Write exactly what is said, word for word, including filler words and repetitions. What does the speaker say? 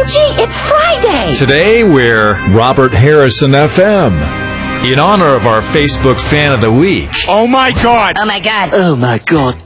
Gee, it's Friday! Today we're Robert Harrison F M. In honor of our Facebook Fan of the Week. Oh my God! Oh my God! Oh my God!